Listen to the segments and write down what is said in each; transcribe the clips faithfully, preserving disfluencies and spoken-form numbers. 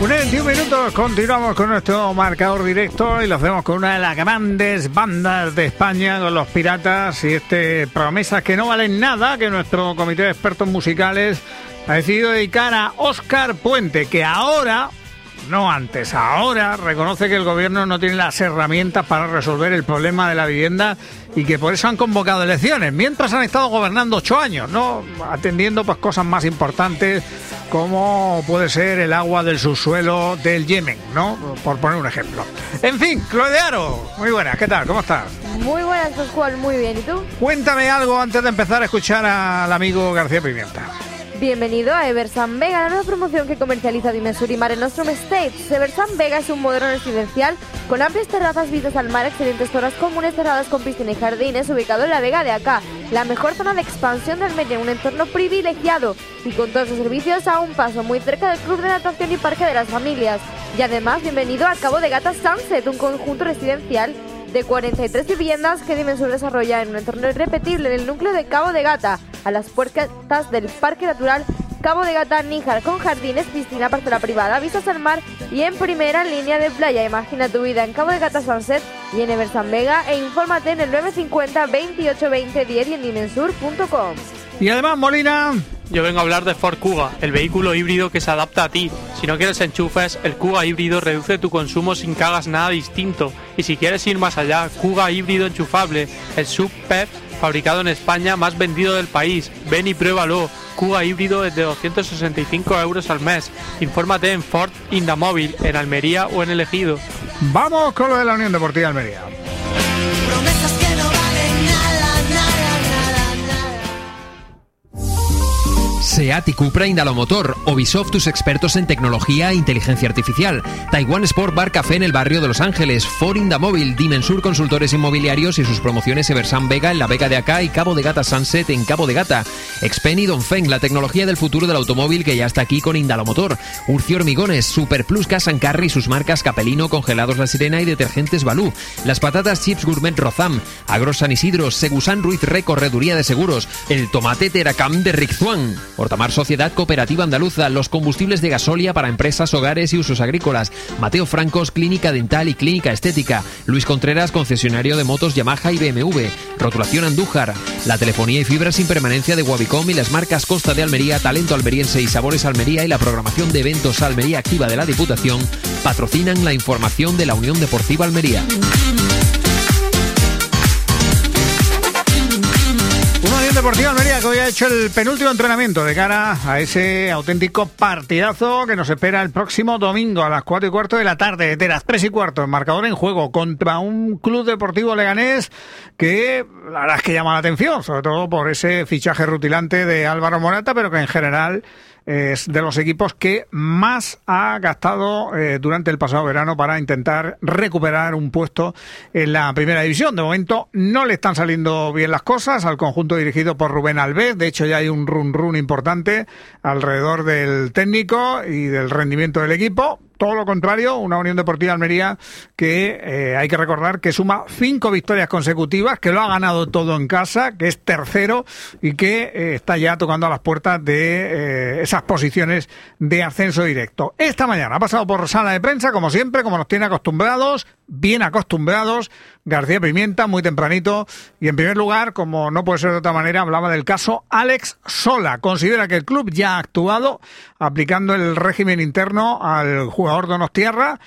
Una veintiún minutos, continuamos con nuestro marcador directo y lo hacemos con una de las grandes bandas de España, con los Piratas, y este Promesas que no valen nada, que nuestro comité de expertos musicales ha decidido dedicar a Óscar Puente, que ahora, no antes, ahora reconoce que el gobierno no tiene las herramientas para resolver el problema de la vivienda y que por eso han convocado elecciones, mientras han estado gobernando ocho años, ¿no? Atendiendo pues cosas más importantes como puede ser el agua del subsuelo del Yemen, ¿no? Por poner un ejemplo. En fin, Chloe de Aro, muy buenas, ¿qué tal? ¿Cómo estás? Muy buenas, Pascual, muy bien, ¿y tú? Cuéntame algo antes de empezar a escuchar al amigo García Pimienta. Bienvenido a Eversan Vega, la nueva promoción que comercializa Dimensur y Mare Nostrum Estates. Eversan Vega es un modelo residencial con amplias terrazas, vistas al mar, excelentes zonas comunes cerradas con piscina y jardines, ubicado en la Vega de Acá, la mejor zona de expansión de Almería, un entorno privilegiado y con todos los servicios a un paso, muy cerca del club de natación y parque de las familias. Y además, bienvenido a Cabo de Gata Sunset, un conjunto residencial de cuarenta y tres viviendas que Dimensur desarrolla en un entorno irrepetible en el núcleo de Cabo de Gata, a las puertas del Parque Natural Cabo de Gata Níjar, con jardines, piscina, parcela privada, vistas al mar y en primera línea de playa. Imagina tu vida en Cabo de Gata Sunset y en Eversan Vega, e infórmate en el nueve cinco cero, veintiocho veinte, diez y en dimensur punto com. Y además, Molina, yo vengo a hablar de Ford Kuga, el vehículo híbrido que se adapta a ti. Si no quieres enchufes, el Kuga híbrido reduce tu consumo sin que hagas nada distinto. Y si quieres ir más allá, Kuga híbrido enchufable, el sub P E P fabricado en España más vendido del país. Ven y pruébalo. Kuga híbrido desde doscientos sesenta y cinco euros al mes. Infórmate en Ford Indamóvil, en Almería o en El Ejido. Vamos con lo de la Unión Deportiva Almería. Promesas que no valen nada, nada, nada, nada. SEAT y Cupra Indalomotor, Ubisoft, tus expertos en tecnología e inteligencia artificial, Taiwan Sport Bar Café en el barrio de Los Ángeles, Ford Indamóvil, Dimensur Consultores Inmobiliarios y sus promociones Eversan Vega en la Vega de Acá y Cabo de Gata Sunset en Cabo de Gata, Xpen y Dongfeng, la tecnología del futuro del automóvil que ya está aquí con Indalomotor, Urcio Hormigones, Super Plus Gas and Carry y sus marcas Capelino, Congelados La Sirena y Detergentes Balú, las patatas Chips Gourmet Rozam, Agros San Isidro, Segusan Ruiz Re Correduría de Seguros, el tomate Teracam de Rixuan, Hortamar Sociedad Cooperativa Andaluza, los combustibles de gasolia para empresas, hogares y usos agrícolas, Mateo Francos, Clínica Dental y Clínica Estética, Luis Contreras, concesionario de motos Yamaha y B M W, Rotulación Andújar, la telefonía y fibra sin permanencia de Wavicom y las marcas Costa de Almería, Talento Almeriense y Sabores Almería y la programación de eventos Almería Activa de la Diputación patrocinan la información de la Unión Deportiva Almería. Una Unión Deportiva Almería que hoy ha hecho el penúltimo entrenamiento de cara a ese auténtico partidazo que nos espera el próximo domingo a las cuatro y cuarto de la tarde, de las tres y cuarto, el marcador en juego contra un Club Deportivo Leganés que la verdad es que llama la atención, sobre todo por ese fichaje rutilante de Álvaro Morata, pero que en general es de los equipos que más ha gastado eh, durante el pasado verano para intentar recuperar un puesto en la primera división. De momento no le están saliendo bien las cosas al conjunto dirigido por Rubén Alves. De hecho, ya hay un run run importante alrededor del técnico y del rendimiento del equipo. Todo lo contrario, una Unión Deportiva Almería que eh, hay que recordar que suma cinco victorias consecutivas, que lo ha ganado todo en casa, que es tercero y que eh, está ya tocando a las puertas de eh, esas posiciones de ascenso directo. Esta mañana ha pasado por sala de prensa, como siempre, como nos tiene acostumbrados, bien acostumbrados, García Pimienta, muy tempranito, y en primer lugar, como no puede ser de otra manera, hablaba del caso Alex Sola. Considera que el club ya ha actuado aplicando el régimen interno al jugador donostiarra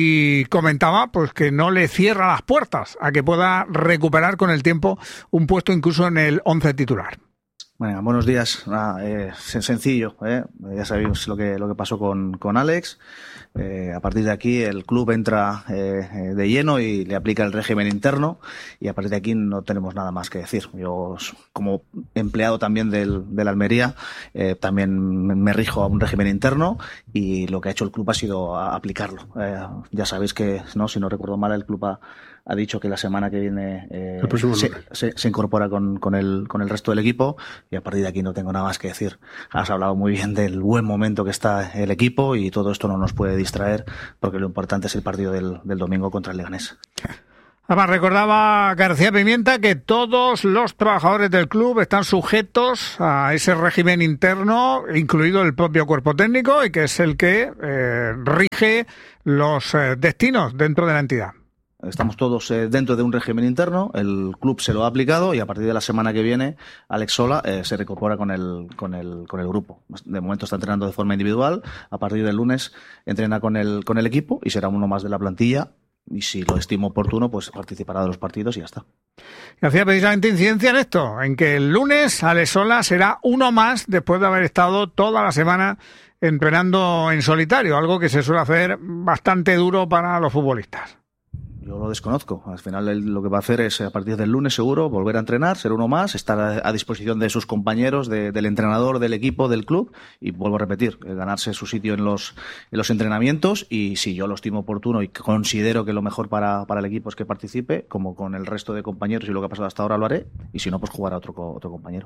y comentaba pues que no le cierra las puertas a que pueda recuperar con el tiempo un puesto incluso en el once titular. Bueno, buenos días. Ah, eh, sencillo, ¿eh? Ya sabéis lo que lo que pasó con, con Alex. Eh, a partir de aquí el club entra eh, de lleno y le aplica el régimen interno y a partir de aquí no tenemos nada más que decir. Yo, como empleado también del, del Almería, eh, también me rijo a un régimen interno y lo que ha hecho el club ha sido a aplicarlo. Eh, ya sabéis que, no, si no recuerdo mal, el club ha, ha dicho que la semana que viene eh, se, se, se incorpora con, con, el, con el resto del equipo y a partir de aquí no tengo nada más que decir. Has hablado muy bien del buen momento que está el equipo y todo esto no nos puede distraer porque lo importante es el partido del, del domingo contra el Leganés. Además, recordaba García Pimienta que todos los trabajadores del club están sujetos a ese régimen interno, incluido el propio cuerpo técnico, y que es el que eh, rige los eh, destinos dentro de la entidad. Estamos todos eh, dentro de un régimen interno, el club se lo ha aplicado y a partir de la semana que viene Alex Sola eh, se reincorpora con el, con, el, con el grupo. De momento está entrenando de forma individual, a partir del lunes entrena con el, con el equipo y será uno más de la plantilla. Y si lo estimo oportuno, pues participará de los partidos y ya está. Y hacía precisamente incidencia en esto, en que el lunes Alex Sola será uno más después de haber estado toda la semana entrenando en solitario, algo que se suele hacer bastante duro para los futbolistas. Yo lo desconozco. Al final él lo que va a hacer es, a partir del lunes seguro, volver a entrenar, ser uno más, estar a disposición de sus compañeros, de, del entrenador, del equipo, del club, y vuelvo a repetir, ganarse su sitio en los, en los entrenamientos, y si yo lo estimo oportuno y considero que lo mejor para, para el equipo es que participe, como con el resto de compañeros y lo que ha pasado hasta ahora lo haré, y si no, pues jugar a otro, otro compañero.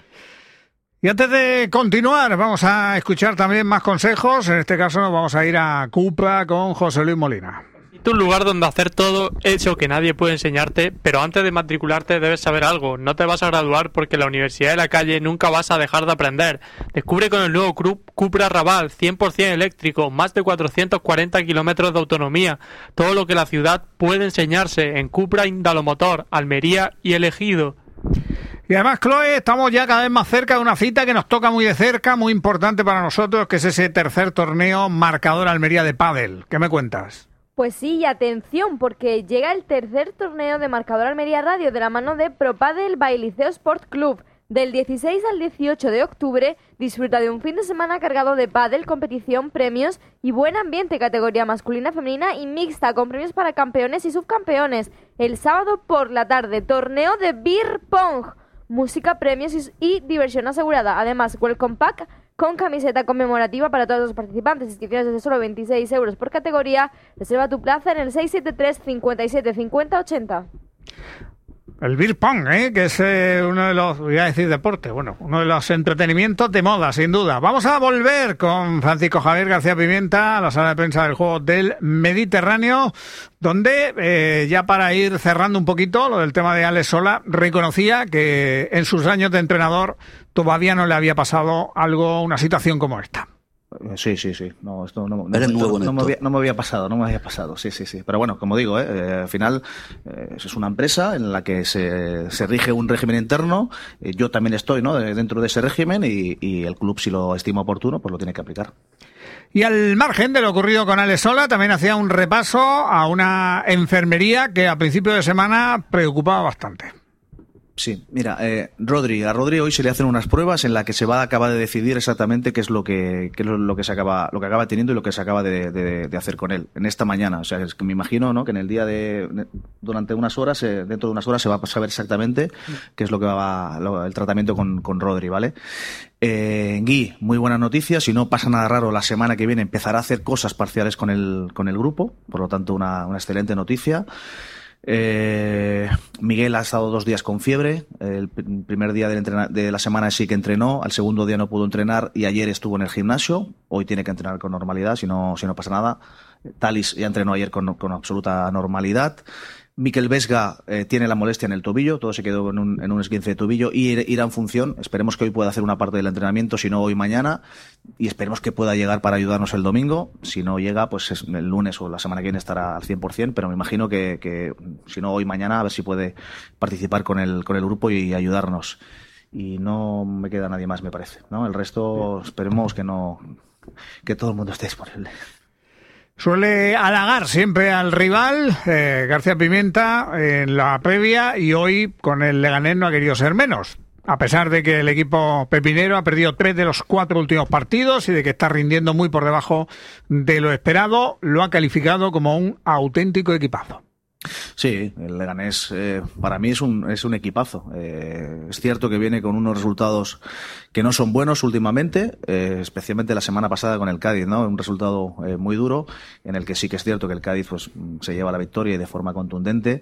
Y antes de continuar, vamos a escuchar también más consejos. En este caso nos vamos a ir a Cupra con José Luis Molina. Un lugar donde hacer todo eso que nadie puede enseñarte, pero antes de matricularte debes saber algo. No te vas a graduar porque en la Universidad de la Calle nunca vas a dejar de aprender. Descubre con el nuevo Cupra Raval cien por ciento eléctrico, más de cuatrocientos cuarenta kilómetros de autonomía, todo lo que la ciudad puede enseñarse en Cupra Indalomotor, Almería y El Ejido. Y además, Chloe, estamos ya cada vez más cerca de una cita que nos toca muy de cerca, muy importante para nosotros, que es ese tercer torneo Marcador Almería de pádel. ¿Qué me cuentas? Pues sí, y atención, porque llega el tercer torneo de Marcador Almería Radio de la mano de ProPadel by Liceo Sport Club. Del dieciséis al dieciocho de octubre, disfruta de un fin de semana cargado de pádel, competición, premios y buen ambiente, categoría masculina, femenina y mixta, con premios para campeones y subcampeones. El sábado por la tarde, torneo de beer pong, música, premios y, y diversión asegurada. Además, welcome pack con camiseta conmemorativa para todos los participantes. Inscripciones desde solo veintiséis euros por categoría. Reserva tu plaza en el seis siete tres, cinco siete cinco cero, ochenta. El beer pong, ¿eh? Que es eh, uno de los, voy a decir deporte, bueno, uno de los entretenimientos de moda, sin duda. Vamos a volver con Francisco Javier García Pimienta a la sala de prensa del Juego del Mediterráneo, donde eh, ya para ir cerrando un poquito lo del tema de Alex Sola, reconocía que en sus años de entrenador todavía no le había pasado algo, una situación como esta. Sí, sí, sí. No, esto no, no, Eres no, nuevo no, en me esto. había, no me había pasado, no me había pasado. Sí, sí, sí. Pero bueno, como digo, eh, eh, al final eh, es una empresa en la que se, se rige un régimen interno. Eh, yo también estoy, ¿no?, dentro de ese régimen y, y el club, si lo estima oportuno, pues lo tiene que aplicar. Y al margen de lo ocurrido con Alex Sola, también hacía un repaso a una enfermería que a principio de semana preocupaba bastante. Sí, mira, eh, Rodri, a Rodri hoy se le hacen unas pruebas en las que se va a acabar de decidir exactamente qué es lo que, qué es lo que se acaba, lo que acaba teniendo y lo que se acaba de, de, de hacer con él en esta mañana. O sea, es que me imagino, ¿no?, que en el día de, durante unas horas, eh, dentro de unas horas se va a saber exactamente qué es lo que va, lo, el tratamiento con, con Rodri, ¿vale? Eh, Gui, muy buena noticia. Si no pasa nada raro, la semana que viene empezará a hacer cosas parciales con el, con el grupo, por lo tanto una, una excelente noticia. Eh, Miguel ha estado dos días con fiebre. El primer día del entrena- de la semana sí que entrenó, al segundo día no pudo entrenar y ayer estuvo en el gimnasio. Hoy tiene que entrenar con normalidad, si no, si no pasa nada. Talis ya entrenó ayer con, con absoluta normalidad. Mikel Vesga eh, tiene la molestia en el tobillo, todo se quedó en un, en un esguince de tobillo y irá en función. Esperemos que hoy pueda hacer una parte del entrenamiento, si no hoy mañana, y esperemos que pueda llegar para ayudarnos el domingo. Si no llega, pues es el lunes o la semana que viene estará al cien por ciento, pero me imagino que, que si no hoy mañana, a ver si puede participar con el, con el grupo y ayudarnos. Y no me queda nadie más, me parece, ¿no? El resto esperemos que no, que todo el mundo esté disponible. Suele halagar siempre al rival, eh, García Pimienta, en la previa, y hoy con el Leganés no ha querido ser menos. A pesar de que el equipo pepinero ha perdido tres de los cuatro últimos partidos y de que está rindiendo muy por debajo de lo esperado, lo ha calificado como un auténtico equipazo. Sí, el Leganés eh, para mí es un, es un equipazo. Eh, es cierto que viene con unos resultados que no son buenos últimamente, eh, especialmente la semana pasada con el Cádiz, ¿no? Un resultado eh, muy duro, en el que sí que es cierto que el Cádiz pues se lleva la victoria y de forma contundente,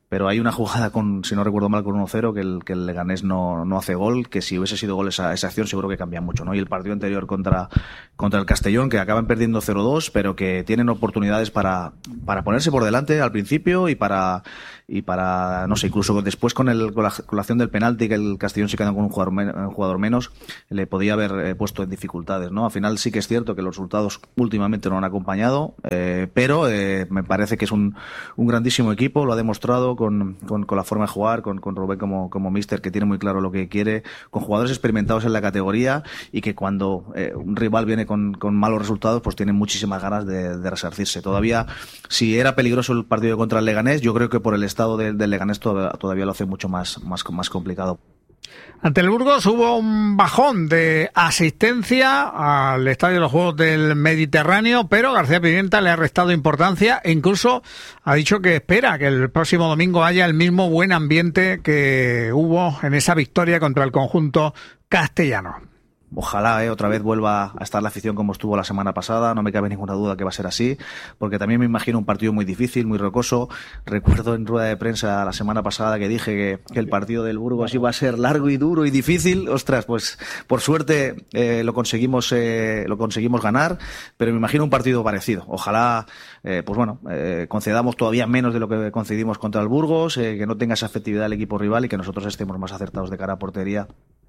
pero hay una jugada con, si no recuerdo mal, con uno cero, que el, que el Leganés no, no hace gol, que si hubiese sido gol esa, esa acción seguro que cambia mucho, ¿no? Y el partido anterior contra, contra el Castellón, que acaban perdiendo cero dos, pero que tienen oportunidades para, para ponerse por delante al principio y para, y para, no sé, incluso después con, el, con, la, con la acción del penalti, que el Castellón se queda con un jugador, un jugador menos, le podía haber eh, puesto en dificultades, ¿no? Al final sí que es cierto que los resultados últimamente no han acompañado, eh, pero eh, me parece que es un, un grandísimo equipo, lo ha demostrado con, con, con la forma de jugar, con, con Rubén como, como míster, que tiene muy claro lo que quiere, con jugadores experimentados en la categoría y que cuando eh, un rival viene con, con malos resultados, pues tienen muchísimas ganas de, de resarcirse. Todavía, si era peligroso el partido contra el Leganés, yo creo que por el estado del, del Leganés todavía, todavía lo hace mucho más, más, más complicado. Ante el Burgos hubo un bajón de asistencia al Estadio de los Juegos del Mediterráneo, pero García Pimienta le ha restado importancia e incluso ha dicho que espera que el próximo domingo haya el mismo buen ambiente que hubo en esa victoria contra el conjunto castellano. Ojalá eh, otra vez vuelva a estar la afición como estuvo la semana pasada, no me cabe ninguna duda que va a ser así, porque también me imagino un partido muy difícil, muy rocoso. Recuerdo en rueda de prensa la semana pasada que dije que, que el partido del Burgos iba a ser largo y duro y difícil. Ostras, pues por suerte eh, lo conseguimos eh, lo conseguimos ganar, pero me imagino un partido parecido. Ojalá, eh, pues bueno, eh, concedamos todavía menos de lo que concedimos contra el Burgos, eh, que no tenga esa efectividad el equipo rival y que nosotros estemos más acertados de cara a portería.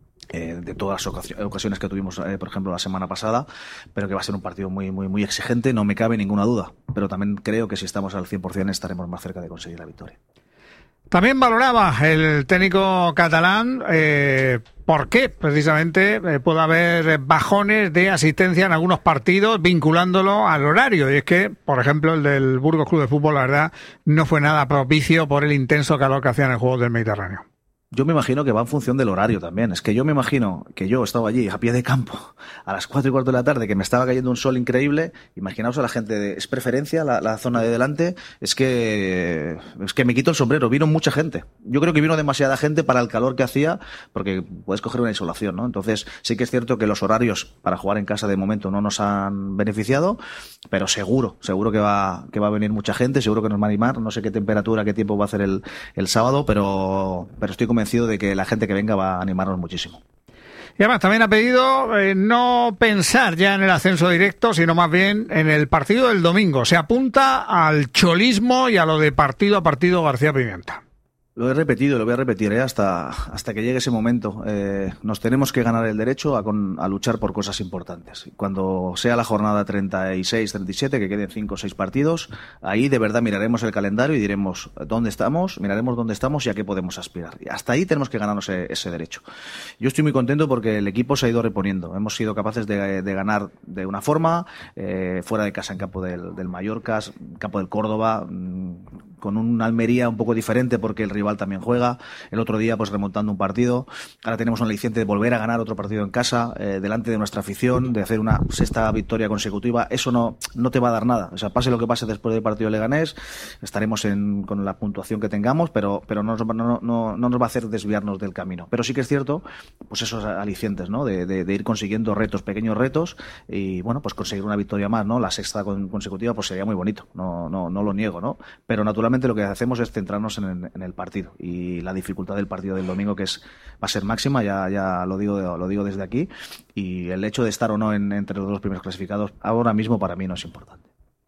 Eh, de todas las ocasiones que tuvimos, eh, por ejemplo, la semana pasada, pero que va a ser un partido muy, muy, muy exigente, no me cabe ninguna duda. Pero también creo que si estamos al cien por ciento estaremos más cerca de conseguir la victoria. También valoraba el técnico catalán eh, por qué precisamente eh, puede haber bajones de asistencia en algunos partidos vinculándolo al horario. Y es que, por ejemplo, el del Burgos Club de Fútbol, la verdad, no fue nada propicio por el intenso calor que hacían en el Juegos del Mediterráneo. Yo me imagino que va en función del horario también. Es que yo me imagino que yo estaba allí a pie de campo a las cuatro y cuarto de la tarde, que me estaba cayendo un sol increíble. Imaginaos a la gente de, es preferencia, la, la zona de delante. Es que, es que me quito el sombrero. Vino mucha gente. Yo creo que vino demasiada gente para el calor que hacía, porque puedes coger una insolación, ¿no? Entonces, sí que es cierto que los horarios para jugar en casa de momento no nos han beneficiado, pero seguro, seguro que va, que va a venir mucha gente, seguro que nos va a animar. No sé qué temperatura, qué tiempo va a hacer el, el sábado, pero, pero estoy convencido de que la gente que venga va a animarnos muchísimo. Y además también ha pedido eh, no pensar ya en el ascenso directo, sino más bien en el partido del domingo. Se apunta al cholismo y a lo de partido a partido García Pimienta. Lo he repetido y lo voy a repetir ¿eh? hasta, hasta que llegue ese momento. Eh, nos tenemos que ganar el derecho a, con, a luchar por cosas importantes. Cuando sea la jornada treinta y seis, treinta y siete, que queden cinco o seis partidos, ahí de verdad miraremos el calendario y diremos dónde estamos, miraremos dónde estamos y a qué podemos aspirar. Y hasta ahí tenemos que ganarnos ese, ese derecho. Yo estoy muy contento porque el equipo se ha ido reponiendo. Hemos sido capaces de, de ganar de una forma, eh, fuera de casa en campo del, del Mallorca, en campo del Córdoba, mmm, con un Almería un poco diferente porque el rival también juega. El otro día pues remontando un partido. Ahora tenemos un aliciente de volver a ganar otro partido en casa, eh, delante de nuestra afición, de hacer una sexta victoria consecutiva. Eso no, no te va a dar nada. O sea, pase lo que pase después del partido de Leganés, estaremos en, con la puntuación que tengamos, pero, pero no, no, no, no nos va a hacer desviarnos del camino. Pero sí que es cierto, pues esos alicientes, ¿no? De, de, de ir consiguiendo retos, pequeños retos, y bueno, pues conseguir una victoria más, ¿no? La sexta consecutiva pues sería muy bonito. No, no, no lo niego, ¿no? Pero naturalmente lo que hacemos es centrarnos en, en el partido y la dificultad del partido del domingo, que es va a ser máxima, ya, ya lo digo lo digo desde aquí, y el hecho de estar o no en, entre los dos primeros clasificados ahora mismo para mí no es importante.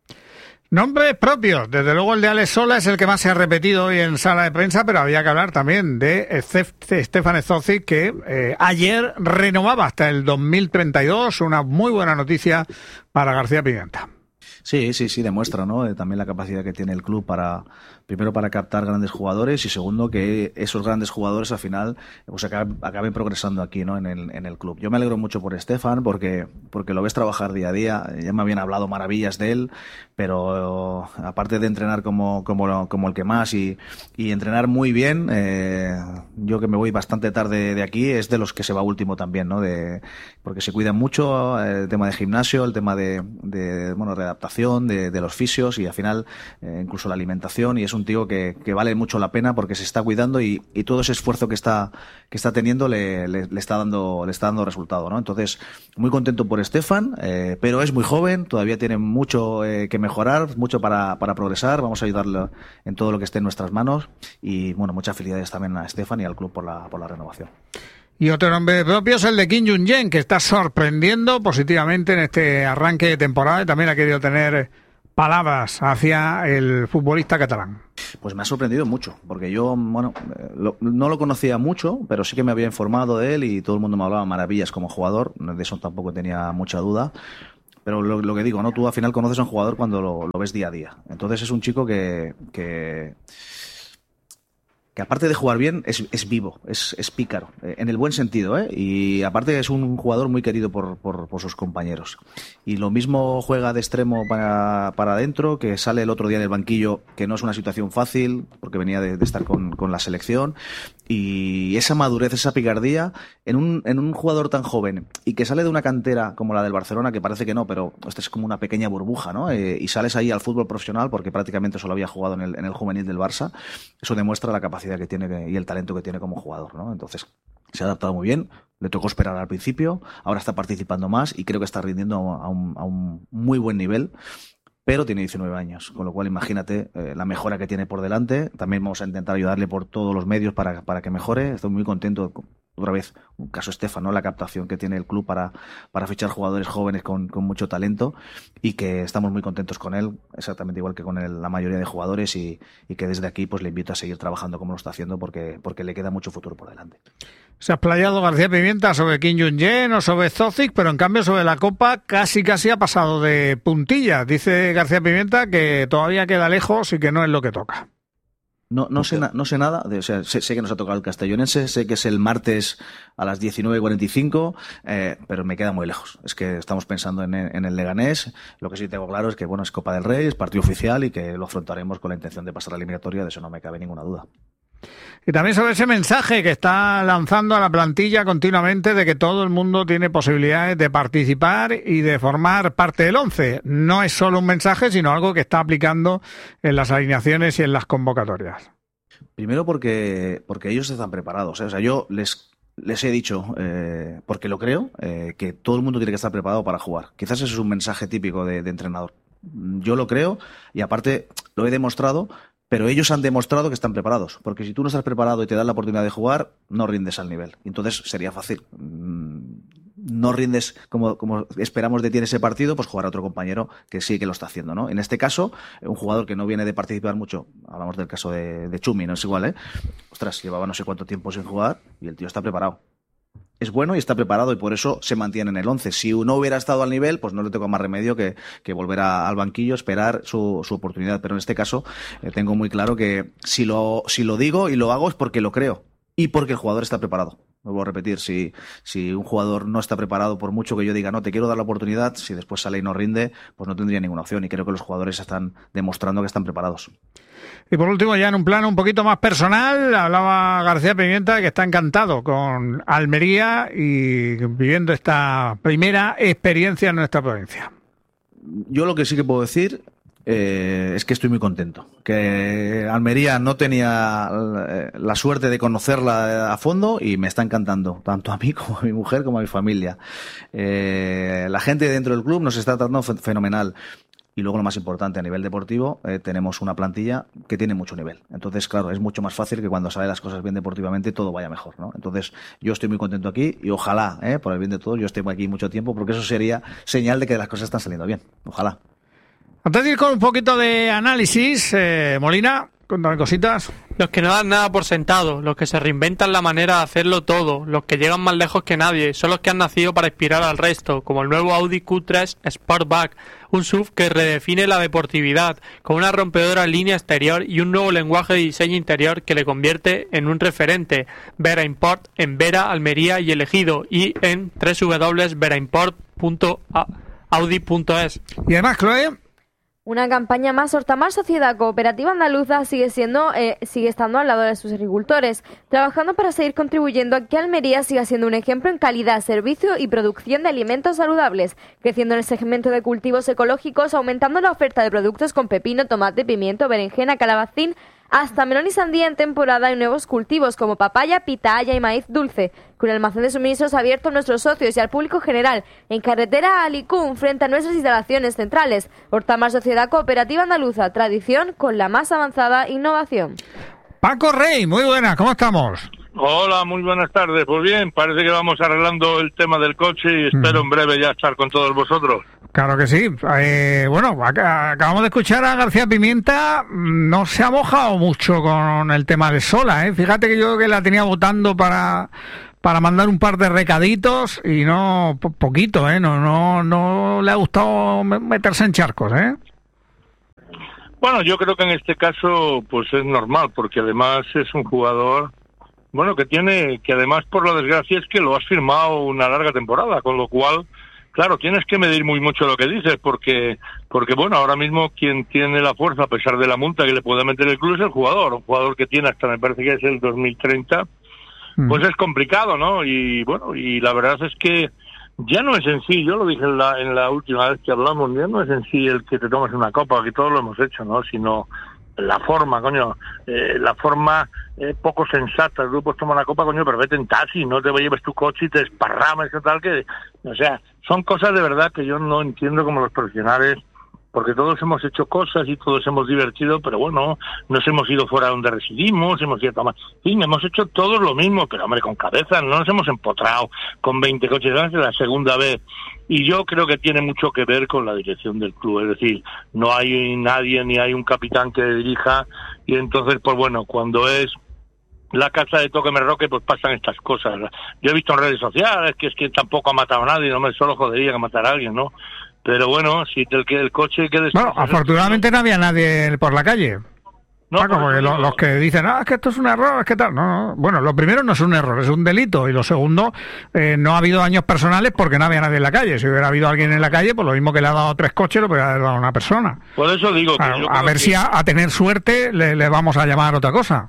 Nombres propios, desde luego el de Alex Sola es el que más se ha repetido hoy en sala de prensa, pero había que hablar también de Stefan Ezozzi, que eh, ayer renovaba hasta el dos mil treinta y dos, una muy buena noticia para García Pimienta. Sí, sí, sí, demuestra, ¿no? Eh, también la capacidad que tiene el club para, primero para captar grandes jugadores y segundo que esos grandes jugadores al final pues acaben, acaben progresando aquí, ¿no? En el, en el club. Yo me alegro mucho por Stefan porque, porque lo ves trabajar día a día. Ya me habían hablado maravillas de él, pero aparte de entrenar como, como, como el que más y, y entrenar muy bien, eh, yo que me voy bastante tarde de aquí, es de los que se va último también, ¿no? De, porque se cuidan mucho, el tema de gimnasio, el tema de, de bueno, readaptación, rehabilitación de, de los fisios y al final eh, incluso la alimentación, y es un tío que, que vale mucho la pena porque se está cuidando y, y todo ese esfuerzo que está que está teniendo le, le, le está dando le está dando resultado, ¿no? Entonces, muy contento por Stefan, eh, pero es muy joven, todavía tiene mucho eh, que mejorar, mucho para, para progresar. Vamos a ayudarle en todo lo que esté en nuestras manos y bueno, muchas felicidades también a Stefan y al club por la, por la renovación. Y otro nombre propio es el de Kim Jung-jen, que está sorprendiendo positivamente en este arranque de temporada y también ha querido tener palabras hacia el futbolista catalán. Pues me ha sorprendido mucho, porque yo, bueno, lo, no lo conocía mucho, pero sí que me había informado de él y todo el mundo me hablaba maravillas como jugador, de eso tampoco tenía mucha duda. Pero lo, lo que digo, ¿no? Tú al final conoces a un jugador cuando lo, lo ves día a día. Entonces es un chico que... que que aparte de jugar bien, es, es vivo, es, es pícaro, eh, en el buen sentido, ¿eh? Y aparte es un jugador muy querido por, por, por sus compañeros. Y lo mismo juega de extremo para, para adentro, que sale el otro día del banquillo, que no es una situación fácil, porque venía de, de estar con, con la selección. Y esa madurez, esa picardía, en un, en un jugador tan joven, y que sale de una cantera como la del Barcelona, que parece que no, pero esta es como una pequeña burbuja, ¿no? Eh, y sales ahí al fútbol profesional, porque prácticamente solo había jugado en el, en el juvenil del Barça. Eso demuestra la capacidad que tiene que, y el talento que tiene como jugador, ¿no? Entonces, se ha adaptado muy bien, le tocó esperar al principio, ahora está participando más y creo que está rindiendo a un, a un muy buen nivel, pero tiene diecinueve años, con lo cual imagínate eh, la mejora que tiene por delante. También vamos a intentar ayudarle por todos los medios para, para que mejore. Estoy muy contento. Otra vez, un caso Stefan, ¿no? La captación que tiene el club para, para fichar jugadores jóvenes con, con mucho talento y que estamos muy contentos con él, exactamente igual que con el, la mayoría de jugadores y, y que desde aquí pues le invito a seguir trabajando como lo está haciendo porque, porque le queda mucho futuro por delante. Se ha explayado García Pimienta sobre Kim Jung-jen o sobre Zozic, pero en cambio sobre la Copa casi casi ha pasado de puntillas. Dice García Pimienta que todavía queda lejos y que no es lo que toca. No, no, sé, na, no sé nada, de, o sea, sé, sé que nos ha tocado el Castellonense, sé que es el martes a las diecinueve cuarenta y cinco, eh, pero me queda muy lejos. Es que estamos pensando en, en el Leganés. Lo que sí tengo claro es que bueno, es Copa del Rey, es partido oficial y que lo afrontaremos con la intención de pasar a la eliminatoria, de eso no me cabe ninguna duda. Y también sobre ese mensaje que está lanzando a la plantilla continuamente de que todo el mundo tiene posibilidades de participar y de formar parte del once. No es solo un mensaje, sino algo que está aplicando en las alineaciones y en las convocatorias. Primero porque, porque ellos están preparados, ¿eh? O sea, yo les, les he dicho, eh, porque lo creo, eh, que todo el mundo tiene que estar preparado para jugar. Quizás eso es un mensaje típico de, de entrenador. Yo lo creo y aparte lo he demostrado. Pero ellos han demostrado que están preparados, porque si tú no estás preparado y te dan la oportunidad de jugar, no rindes al nivel. Entonces sería fácil. No rindes como, como esperamos de ti en ese partido, pues jugar a otro compañero que sí que lo está haciendo, ¿no? En este caso, un jugador que no viene de participar mucho, hablamos del caso de, de Chumi, no es igual, ¿eh? Ostras, llevaba no sé cuánto tiempo sin jugar y el tío está preparado. Es bueno y está preparado y por eso se mantiene en el once. Si no hubiera estado al nivel, pues no le tengo más remedio que, que volver a, al banquillo, esperar su, su oportunidad. Pero en este caso eh, tengo muy claro que si lo, si lo digo y lo hago es porque lo creo y porque el jugador está preparado. Vuelvo a repetir, si, si un jugador no está preparado, por mucho que yo diga, no, te quiero dar la oportunidad, si después sale y no rinde, pues no tendría ninguna opción. Y creo que los jugadores están demostrando que están preparados. Y por último, ya en un plano un poquito más personal, hablaba García Pimienta que está encantado con Almería y viviendo esta primera experiencia en nuestra provincia. Yo lo que sí que puedo decir eh, es que estoy muy contento. Que Almería no tenía la suerte de conocerla a fondo y me está encantando, tanto a mí como a mi mujer como a mi familia. Eh, la gente dentro del club nos está tratando fenomenal. Y luego lo más importante, a nivel deportivo, eh, tenemos una plantilla que tiene mucho nivel. Entonces, claro, es mucho más fácil que cuando salen las cosas bien deportivamente todo vaya mejor, ¿no? Entonces, yo estoy muy contento aquí y ojalá, eh, por el bien de todos, yo esté aquí mucho tiempo porque eso sería señal de que las cosas están saliendo bien. Ojalá. Antes de ir con un poquito de análisis, eh, Molina, cuéntame cositas. Los que no dan nada por sentado, los que se reinventan la manera de hacerlo todo, los que llegan más lejos que nadie, son los que han nacido para inspirar al resto, como el nuevo Audi Q tres Sportback, un S U V que redefine la deportividad, con una rompedora línea exterior y un nuevo lenguaje de diseño interior que le convierte en un referente. Vera Import en Vera, Almería y Elegido, y en doble u doble u doble u punto vera import punto audi punto es. Y además, Chloe, Una campaña más. Hortamar Sociedad Cooperativa Andaluza sigue siendo eh, sigue estando al lado de sus agricultores, trabajando para seguir contribuyendo a que Almería siga siendo un ejemplo en calidad, servicio y producción de alimentos saludables, creciendo en el segmento de cultivos ecológicos, aumentando la oferta de productos con pepino, tomate, pimiento, berenjena, calabacín, hasta melón y sandía en temporada y nuevos cultivos como papaya, pitaya y maíz dulce, con el almacén de suministros abierto a nuestros socios y al público general en carretera a Alicún frente a nuestras instalaciones centrales. Hortamar Sociedad Cooperativa Andaluza, tradición con la más avanzada innovación. Paco Rey, muy buenas, ¿cómo estamos? Hola, muy buenas tardes. Pues bien, parece que vamos arreglando el tema del coche y espero en breve ya estar con todos vosotros. Claro que sí. Eh, bueno, ac- acabamos de escuchar a García Pimienta. No se ha mojado mucho con el tema de Sola, ¿eh? Fíjate que yo que la tenía votando para para mandar un par de recaditos y no, po- poquito, ¿eh? No, no, no le ha gustado meterse en charcos, ¿eh? Bueno, yo creo que en este caso pues es normal, porque además es un jugador, bueno, que tiene, que además por la desgracia es que lo has firmado una larga temporada, con lo cual, claro, tienes que medir muy mucho lo que dices, porque, porque bueno, ahora mismo quien tiene la fuerza, a pesar de la multa que le puede meter el club, es el jugador, un jugador que tiene hasta, me parece que es el dos mil treinta, pues es complicado, ¿no? Y bueno, y la verdad es que ya no es en sí, yo lo dije en la, en la última vez que hablamos, ya no es en sí el que te tomes una copa, que todos lo hemos hecho, ¿no? Sino la forma, coño, eh, la forma eh, poco sensata. El grupo toma una copa, coño, pero vete en taxi, no te lleves tu coche y te esparrames y tal, que, o sea, son cosas de verdad que yo no entiendo como los profesionales, porque todos hemos hecho cosas y todos hemos divertido, pero bueno, nos hemos ido fuera donde residimos, hemos ido a tomar, sí, hemos hecho todos lo mismo, pero hombre, con cabeza, no nos hemos empotrado con veinte coches, es la segunda vez. Y yo creo que tiene mucho que ver con la dirección del club, es decir, no hay nadie ni hay un capitán que dirija, y entonces, pues bueno, cuando es la casa de Toque Merroque, pues pasan estas cosas. Yo he visto en redes sociales que es que tampoco ha matado a nadie, no me solo jodería que matar a alguien, ¿no? Pero bueno, si el, el coche que... Bueno, afortunadamente no había nadie por la calle. No, Paco, porque lo, los que dicen, ah, es que esto es un error, es que tal. No, no. Bueno, lo primero no es un error, es un delito. Y lo segundo, eh, no ha habido daños personales porque no había nadie en la calle. Si hubiera habido alguien en la calle, pues lo mismo que le ha dado tres coches, lo podría haber dado a una persona. Por eso digo que... A, yo a ver que... si a, a tener suerte le, le vamos a llamar otra cosa.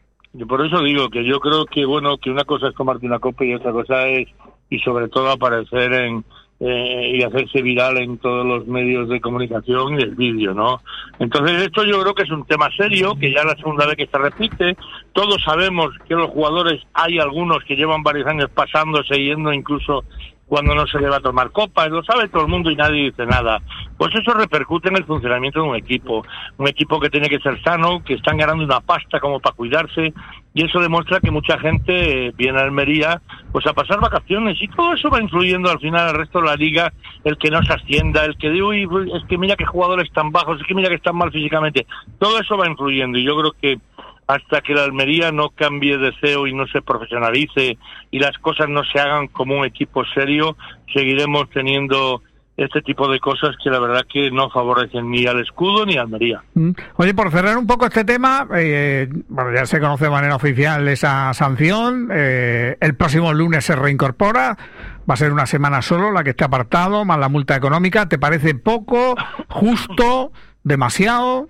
Yo por eso digo que yo creo que, bueno, que una cosa es tomarte una copa y otra cosa es, y sobre todo aparecer en... Eh, y hacerse viral en todos los medios de comunicación y el vídeo, ¿no? Entonces esto yo creo que es un tema serio, que ya es la segunda vez que se repite. Todos sabemos que los jugadores, hay algunos que llevan varios años pasándose, yendo incluso cuando no se le va a tomar copas, lo sabe todo el mundo y nadie dice nada. Pues eso repercute en el funcionamiento de un equipo, un equipo que tiene que ser sano, que están ganando una pasta como para cuidarse, y eso demuestra que mucha gente viene a Almería pues a pasar vacaciones, y todo eso va influyendo al final al resto de la liga, el que no se ascienda, el que digo, uy, es que mira que jugadores tan bajos, es que mira que están mal físicamente, todo eso va influyendo, y yo creo que hasta que la Almería no cambie de C E O y no se profesionalice y las cosas no se hagan como un equipo serio, seguiremos teniendo este tipo de cosas que la verdad que no favorecen ni al escudo ni a Almería. Oye, por cerrar un poco este tema, eh, bueno, ya se conoce de manera oficial esa sanción, eh, el próximo lunes se reincorpora, va a ser una semana solo la que esté apartado, más la multa económica. ¿Te parece poco, justo, demasiado?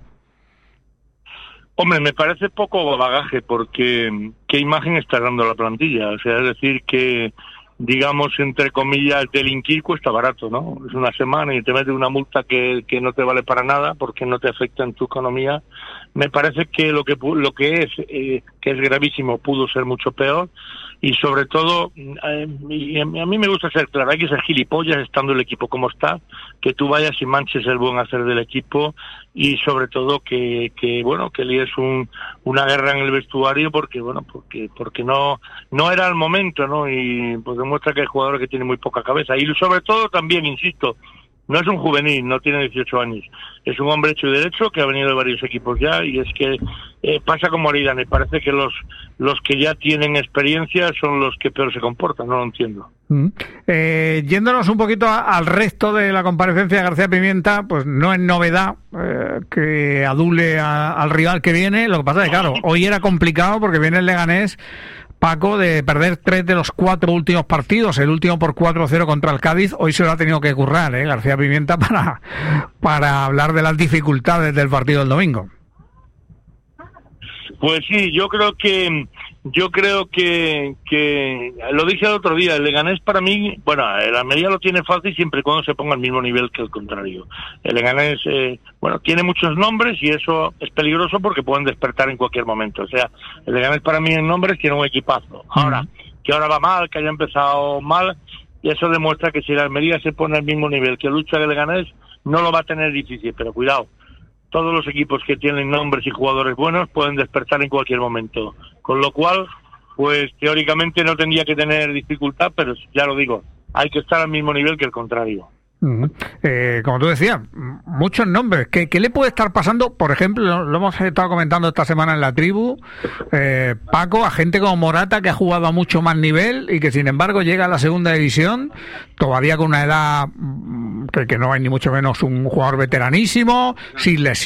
Hombre, me parece poco bagaje, porque ¿qué imagen está dando la plantilla? O sea, es decir que, digamos, entre comillas, delinquir cuesta barato, ¿no? Es una semana y te metes una multa que, que no te vale para nada porque no te afecta en tu economía. Me parece que lo que lo que es, eh, que es gravísimo, pudo ser mucho peor. Y sobre todo, eh, y a mí me gusta ser claro, hay que ser gilipollas estando el equipo como está, que tú vayas y manches el buen hacer del equipo, y sobre todo que, que bueno, que líes un, una guerra en el vestuario porque, bueno, porque porque no no era el momento, ¿no? Y pues demuestra que hay jugadores que tienen muy poca cabeza. Y sobre todo también, insisto, no es un juvenil, no tiene dieciocho años, es un hombre hecho y derecho que ha venido de varios equipos ya, y es que eh, pasa como Aridane, parece que los los que ya tienen experiencia son los que peor se comportan, no lo entiendo. Mm. Eh, yéndonos un poquito a, al resto de la comparecencia de García Pimienta, pues no es novedad eh, que adule a, al rival que viene, lo que pasa es que claro, hoy era complicado porque viene el Leganés Paco, de perder tres de los cuatro últimos partidos, el último por cuatro cero contra el Cádiz. Hoy se lo ha tenido que currar, ¿eh? García Pimienta para, para hablar de las dificultades del partido del domingo. Pues sí, yo creo que yo creo que, que lo dije el otro día, el Leganés para mí, bueno, el Almería lo tiene fácil siempre y cuando se ponga al mismo nivel que el contrario. El Leganés, eh, bueno, tiene muchos nombres y eso es peligroso porque pueden despertar en cualquier momento. O sea, el Leganés para mí en nombres tiene un equipazo. Ahora, mm. que ahora va mal, que haya empezado mal, y eso demuestra que si el Almería se pone al mismo nivel que lucha el Leganés, no lo va a tener difícil, pero cuidado. Todos los equipos que tienen nombres y jugadores buenos pueden despertar en cualquier momento. Con lo cual, pues teóricamente no tendría que tener dificultad, pero ya lo digo, hay que estar al mismo nivel que el contrario. Uh-huh. Eh, como tú decías, muchos nombres. ¿Qué, ¿Qué le puede estar pasando? Por ejemplo, lo, lo hemos estado comentando esta semana en la tribu, eh, Paco, a gente como Morata que ha jugado a mucho más nivel y que sin embargo llega a la segunda división todavía con una edad que, que no hay ni mucho menos un jugador veteranísimo, sin lesiones.